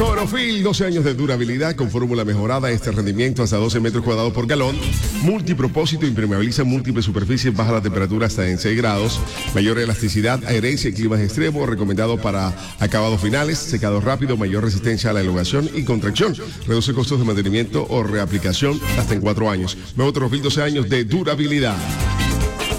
Corofil, 12 años de durabilidad con fórmula mejorada, este rendimiento hasta 12 metros cuadrados por galón, multipropósito, impermeabiliza múltiples superficies, baja la temperatura hasta en 6 grados, mayor elasticidad, adherencia en climas extremos, recomendado para acabados finales, secado rápido, mayor resistencia a la elongación y contracción, reduce costos de mantenimiento o reaplicación hasta en 4 años. Nuevo Corofil, 12 años de durabilidad.